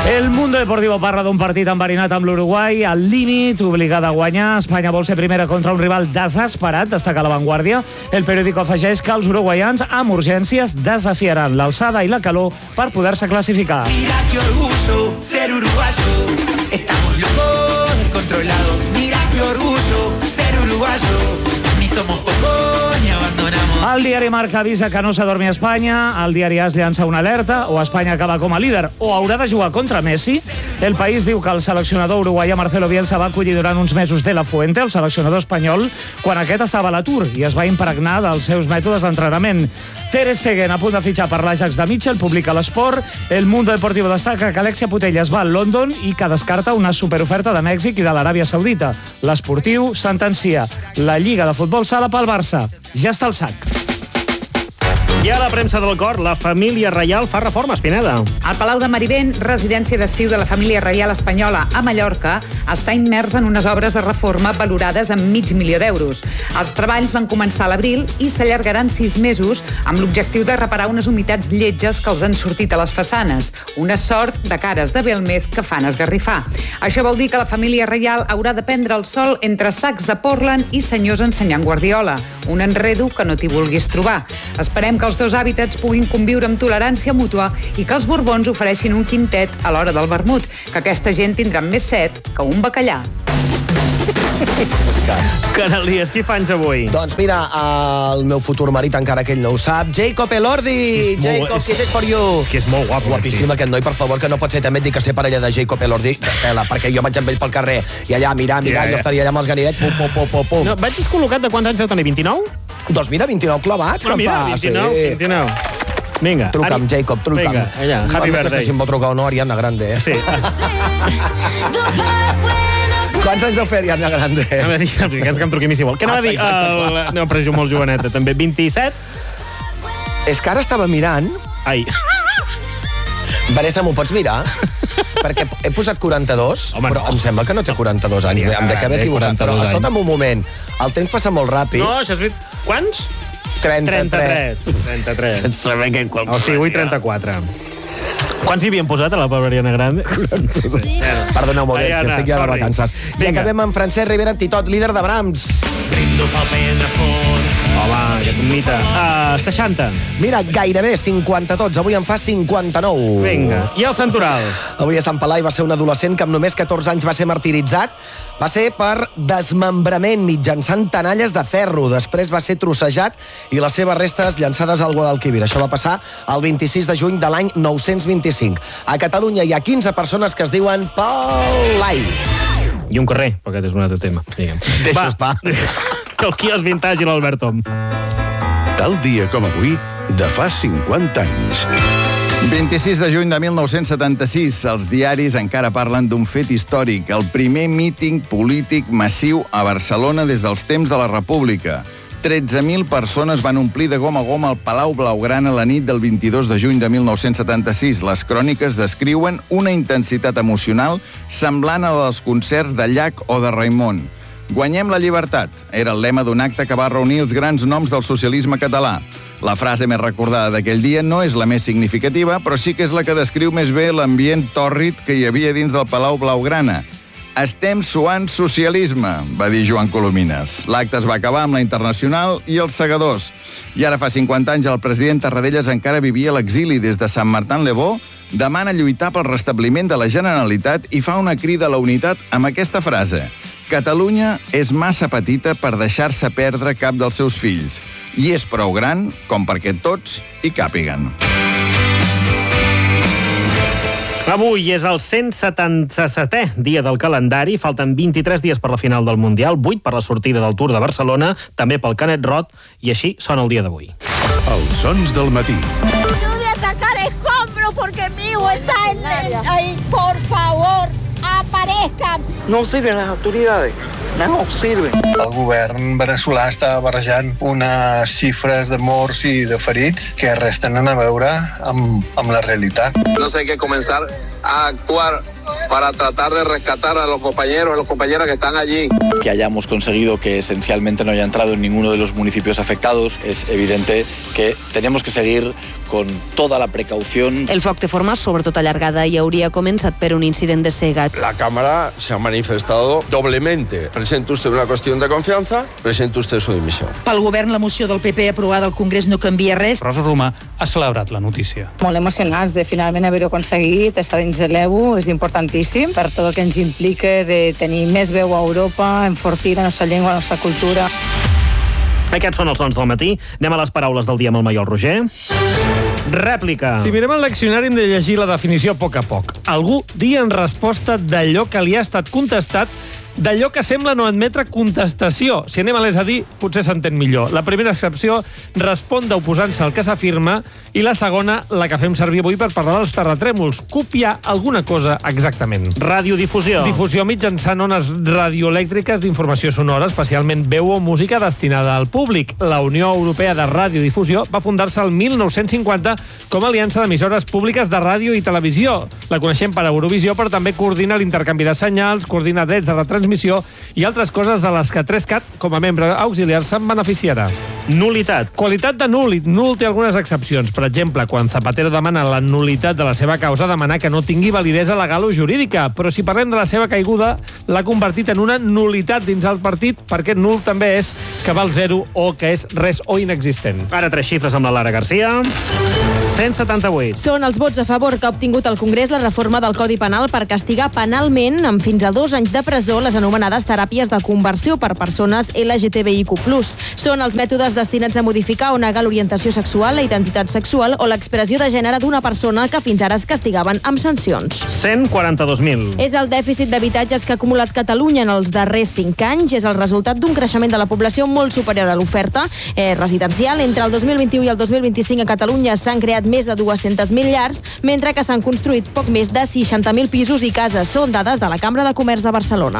El Mundo Deportivo parla d'un partit enverinat amb l'Uruguai, al límit, obligada a guanyar. Espanya vol ser primera contra un rival desesperat, destaca La Vanguardia. El periòdico afegeix que els uruguaians, amb urgències, desafiaran l'alçada i la calor per poder-se classificar. Mira que orgullo ser uruguayo. Estamos locos, descontrolados. Mira que orgullo ser uruguayo. Ni somos pocos ni abandonamos. El diari Marca avisa que no s'adormi a Espanya, el diari AS llança una alerta, o Espanya acaba com a líder o haurà de jugar contra Messi. El País diu que el seleccionador uruguaià Marcelo Bielsa va acollir durant uns mesos De La Fuente, el seleccionador espanyol, quan aquest estava a l'atur i es va impregnar dels seus mètodes d'entrenament. Ter Stegen, a punt de fitxar per l'Ajax de Mitchell, publica l'Esport. El Mundo Deportivo destaca que Alexia Putellas va a London i que descarta una superoferta de Mèxic i de l'Aràbia Saudita. L'Esportiu sentencia la Lliga de Futbol Sala pel Barça. Ja està al sac. I a la premsa del cor, la família reial fa reforma, Espineda. El Palau de Marivent, residència d'estiu de la família reial espanyola a Mallorca, està immers en unes obres de reforma valorades en $500.000 d'euros. Els treballs van començar a l'abril i s'allargaran 6 mesos amb l'objectiu de reparar unes humitats lletges que els han sortit a les façanes. Una sort de cares de Belmez que fan esgarrifar. Això vol dir que la família reial haurà de prendre el sol entre sacs de Portland i senyors ensenyant Guardiola. Un enredo que no t'hi vulguis trobar. Esperem que els dos hàbitats puguin conviure amb tolerància mútua i que els Borbons ofereixin un quintet a l'hora del vermut, que aquesta gent tindrà més set que un bacallà. Canalies, qui fans avui? Doncs mira, el meu futur marit, encara que ell no ho sap, Jacob Elordi. Jacob, kiss it for you. És que és molt guapo. Guapíssim aquest noi, per favor, que no pot ser. També et dic que ser parella de Jacob Elordi, perquè jo vaig amb ell pel carrer i allà, mira, jo estaria allà amb els ganivets, pum. No, vaig descol·locat de quants anys deu tenir, 29? Doncs mira, 29 clavats, que em fa. 29. Vinga. Truca'm, Jacob, truca'm. Vinga, allà, happy birthday. Si em vol trucar o no, Ariana Grande. Sí. Quants anys deu fer Ariana Grande? Anava a dir, que em truqui a mi si vol. Què anava a dir? No, però jo molt joveneta, també. 27? És que ara estava mirant... Ai. Vanessa, m'ho pots mirar? Perquè he posat 42, home, però no. em sembla que no té 42 anys. Em de que haver equivocat. Però escolta'm un moment. El temps passa molt ràpid. No, això és veritat. Quants? 33. Saber que... O sigui, avui 34. Quants hi havien posat a la pobra Ariana Grande? Perdoneu, modèstia, estic ja de vacances. I acabem amb Francesc Rivera Titot, líder de Brahms. Brindo papel de fort. Home, aquest mite. 60. Mira, gairebé 50 tots. Avui en fa 59. Vinga. I el Santoral? Avui a Sant Pelai va ser un adolescent que amb només 14 anys va ser martiritzat. Va ser per desmembrament mitjançant tenalles de ferro. Després va ser trossejat i les seves restes llançades al Guadalquivir. Això va passar el 26 de juny de l'any 925. A Catalunya hi ha 15 persones que es diuen Pelai. I un carrer, però aquest és un altre tema. Deixa estar. El quios vintage i l'Albert Tom. Tal dia com avui, de fa 50 anys. 26 de juny de 1976, els diaris encara parlen d'un fet històric, el primer míting polític massiu a Barcelona des dels temps de la República. 13.000 persones van omplir de gom a gom el Palau Blaugrana la nit del 22 de juny de 1976. Les cròniques descriuen una intensitat emocional semblant a la dels concerts de Llach o de Raimon. Guanyem la llibertat era el lema d'un acte que va reunir els grans noms del socialisme català. La frase més recordada d'aquell dia no és la més significativa, però sí que és la que descriu més bé l'ambient tòrrid que hi havia dins del Palau Blaugrana. Estem suant socialisme, va dir Joan Colomines. L'acte es va acabar amb la Internacional i els segadors. I ara fa 50 anys el president Tarradellas encara vivia a l'exili des de Sant Martin-le-Beau, demana lluitar pel restabliment de la Generalitat i fa una crida a la unitat amb aquesta frase: Catalunya és massa petita per deixar-se perdre cap dels seus fills i és prou gran com perquè tots hi càpiguen. Avui és el 177è dia del calendari, falten 23 dies per la final del Mundial, 8 per la sortida del Tour de Barcelona, també pel Canet Roth, i així sona el dia d'avui. Els sons del matí. Ayude a sacar escombros porque mi hijo está ahí. Por favor, aparezcan. No sirven las autoridades. No sirven. El govern veneçolà està barrejant unes xifres de morts i de ferits que res tenen a veure amb la realitat. No sé què començar a actuar para tratar de rescatar a los compañeros y las compañeras que están allí. Que hayamos conseguido que esencialmente no haya entrado en ninguno de los municipios afectados, es evidente que tenemos que seguir con toda la precaución. El foc té forma sobretot allargada i hauria començat per un incident de cega. La Cámara se ha manifestado doblemente. Presenta usted una cuestión de confianza, presenta usted su dimisión. Pel govern, la moció del PP aprovada al Congrés no canvia res. Rosa Romà ha celebrat la notícia. Molt emocionats de finalment haver-ho aconseguit, estar dins de l'EBU, és importantíssim per tot el que ens implica de tenir més veu a Europa, enfortir la nostra llengua, la nostra cultura. Aquests són els sons del matí. Anem a les paraules del dia amb el Maiol Roger. Rèplica. Si mirem el leccionari hem de llegir la definició a poc. Algú dir en resposta d'allò que li ha estat contestat, d'allò que sembla no admetre contestació. Si anem a l'és a dir, potser s'entén millor. La primera excepció respon d'oposant-se al que s'afirma i la segona, la que fem servir avui per parlar dels terratrèmols. Copiar alguna cosa exactament. Radiodifusió. Difusió mitjançant ones radioelèctriques d'informació sonora, especialment veu o música destinada al públic. La Unió Europea de Radiodifusió va fundar-se el 1950 com a aliança d'emissores públiques de ràdio i televisió. La coneixem per Eurovisió, però també coordina l'intercanvi de senyals, coordina drets de retransmissió i altres coses de les que 3CAT, com a membre auxiliar, se'n beneficiarà. Nulitat. Qualitat de nul. Nul té algunes excepcions. Per exemple, quan Zapatero demana la nulitat de la seva causa, demanar que no tingui validesa legal o jurídica. Però si parlem de la seva caiguda, l'ha convertit en una nulitat dins el partit, perquè nul també és que val zero o que és res o inexistent. Ara 3 xifres amb la Lara Garcia. 178. Són els vots a favor que ha obtingut el Congrés la reforma del Codi Penal per castigar penalment amb fins a 2 anys de presó les anomenades teràpies de conversió per persones LGTBIQ+. Són els mètodes destinats a modificar o negar l'orientació sexual, la identitat sexual o l'expressió de gènere d'una persona que fins ara es castigaven amb sancions. 142.000. És el dèficit d'habitatges que ha acumulat Catalunya en els darrers 5 anys. És el resultat d'un creixement de la població molt superior a l'oferta residencial. Entre el 2021 i el 2025 a Catalunya s'han creat més de 200.000 llars, mentre que s'han construït poc més de 60.000 pisos i cases. Són dades de la Cambra de Comerç de Barcelona.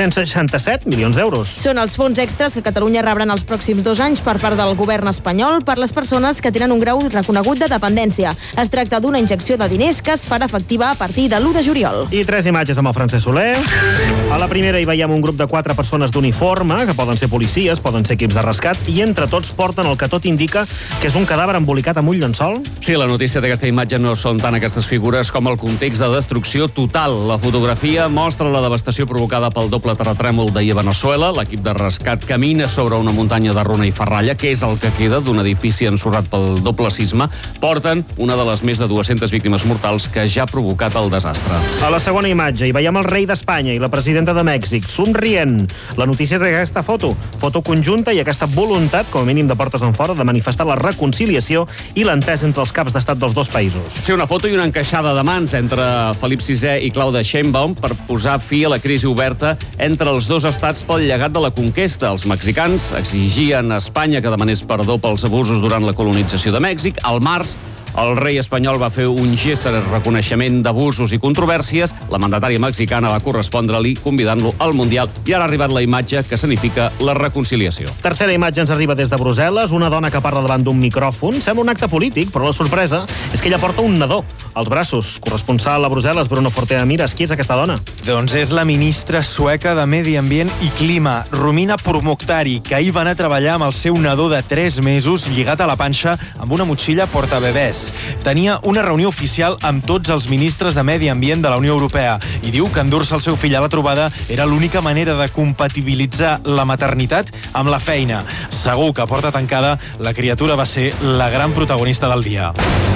567 milions d'euros. Són els fons extras que Catalunya rebrà en els pròxims 2 anys per part del govern espanyol per les persones que tenen un grau reconegut de dependència. Es tracta d'una injecció de diners que es farà efectiva a partir de l'1 de juliol. I 3 imatges amb el Francesc Soler. A la primera hi veiem un grup de 4 persones d'uniforme, que poden ser policies, poden ser equips de rescat, i entre tots porten el que tot indica que és un cadàver embolicat amb un llençol. Sí, la notícia d'aquesta imatge no són tant aquestes figures com el context de destrucció total. La fotografia mostra la devastació provocada pel doble terratrèmol d'ahir a Veneçuela. L'equip de rescat camina sobre una muntanya de runa i ferralla, que és el que queda d'un edifici ensorrat pel doble sisme. Porten una de les més de 200 víctimes mortals que ja ha provocat el desastre. A la segona imatge hi veiem el rei d'Espanya i la presidenta de Mèxic, somrient. La notícia és aquesta foto conjunta i aquesta voluntat, com a mínim de portes enfora, de manifestar la reconciliació i l'entesa entre els caps d'estat dels dos països. Sí, una foto i una encaixada de mans entre Felip VI i Claudia Sheinbaum per posar fi a la crisi oberta entre els dos estats pel llegat de la conquesta. Els mexicans exigien a Espanya que demanés perdó pels abusos durant la colonització de Mèxic. Al març, el rei espanyol va fer un gest de reconeixement d'abusos i controvèrsies. La mandatària mexicana va correspondre-li convidant-lo al Mundial i ara ha arribat la imatge que significa la reconciliació. Tercera imatge ens arriba des de Brussel·les, una dona que parla davant d'un micròfon. Sembla un acte polític, però la sorpresa és que ella porta un nadó als braços. Corresponsal a Brussel·les, Bruno Forteamiras. Qui és aquesta dona? Doncs és la ministra sueca de Medi Ambient i Clima, Romina Pourmokhtari, que ahir va anar a treballar amb el seu nadó de 3 mesos lligat a la panxa amb una motxilla portabebès. Tenia una reunió oficial amb tots els ministres de Medi Ambient de la Unió Europea i diu que endur-se el seu fill a la trobada era l'única manera de compatibilitzar la maternitat amb la feina. Segur que a porta tancada la criatura va ser la gran protagonista del dia.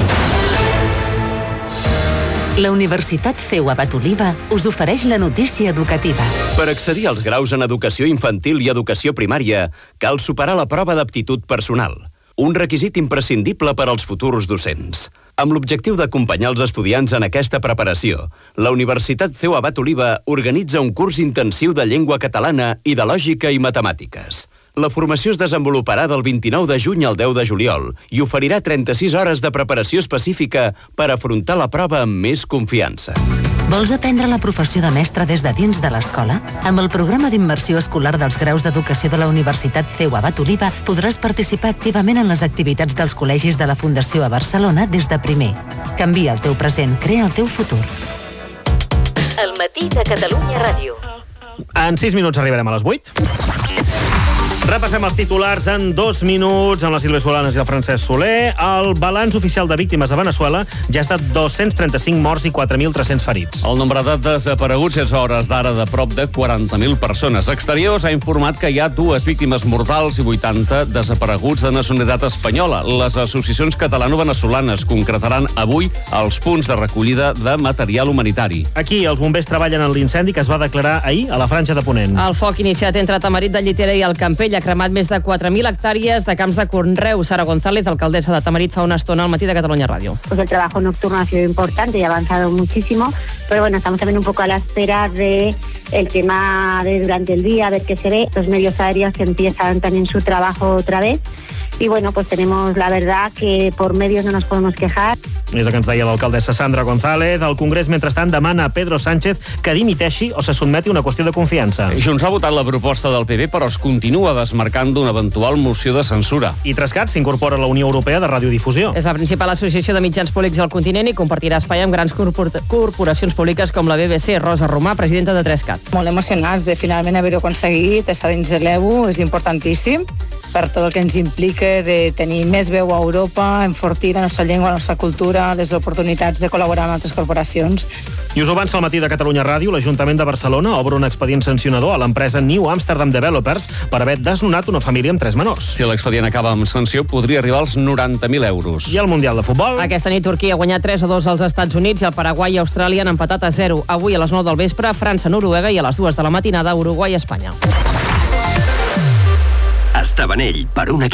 La Universitat CEU Abat Oliva us ofereix la notícia educativa. Per accedir als graus en educació infantil i educació primària, cal superar la prova d'aptitud personal, un requisit imprescindible per als futurs docents. Amb l'objectiu d'acompanyar els estudiants en aquesta preparació, la Universitat CEU Abat Oliva organitza un curs intensiu de llengua catalana i de lògica i matemàtiques. La formació es desenvoluparà del 29 de juny al 10 de juliol i oferirà 36 hores de preparació específica per afrontar la prova amb més confiança. Vols aprendre la professió de mestre des de dins de l'escola? Amb el programa d'immersió escolar dels graus d'educació de la Universitat CEU Abat Oliva podràs participar activament en les activitats dels col·legis de la Fundació a Barcelona des de primer. Canvia el teu present, crea el teu futur. El matí de Catalunya Ràdio. En 6 minuts arribarem a les 8. Repassem els titulars en 2 minuts amb la Sílvia Solanes i el Francesc Soler. El balanç oficial de víctimes de Veneçuela ja ha estat 235 morts i 4.300 ferits. El nombre de desapareguts és a hores d'ara de prop de 40.000 persones. Exteriors ha informat que hi ha 2 víctimes mortals i 80 desapareguts de nacionalitat espanyola. Les associacions catalano-venezolanes concretaran avui els punts de recollida de material humanitari. Aquí els bombers treballen en l'incendi que es va declarar ahir a la Franja de Ponent. El foc iniciat entre Tamarit de Llitera i el Campell ha cremat més de 4.000 hectàrees de camps de conreu. Sara González, alcaldessa de Tamarit, fa una estona al matí de Catalunya Ràdio. Pues el trabajo nocturno ha sido importante y ha avanzado muchísimo, pero bueno, estamos también un poco a la espera de el tema de durante el día, a ver qué se ve. Los medios aéreos empiezan también su trabajo otra vez. Y bueno, pues tenemos la verdad que por medios no nos podemos quejar. És el que ens deia l'alcaldessa Sandra González. El Congrés, mentrestant, demana a Pedro Sánchez que dimiteixi o se sotmeti a una qüestió de confiança. Junts ha votat la proposta del PP, però es continua desmarcant d'una eventual moció de censura. I Trascat s'incorpora a la Unió Europea de Radiodifusió. És la principal associació de mitjans públics del continent i compartirà espai amb grans corporacions públiques com la BBC. Rosa Romà, presidenta de Trascat. Molt emocionats de finalment haver-ho aconseguit, estar dins de l'EBU, és importantíssim per tot el que ens implica de tenir més veu a Europa, enfortir la nostra llengua, la nostra cultura, les oportunitats de col·laborar amb altres corporacions. I us ho avança al matí de Catalunya Ràdio. L'Ajuntament de Barcelona obre un expedient sancionador a l'empresa New Amsterdam Developers per haver desnonat una família amb 3 menors. Si l'expedient acaba amb sanció, podria arribar als 90.000 euros. I el Mundial de Futbol? Aquesta nit Turquia ha guanyat 3-2 als Estats Units i el Paraguai i Austràlia han empatat a 0. Avui a les 9 del vespre, França-Noruega i a les 2 de la matinada, Uruguai-Espanya. Estabanell, per una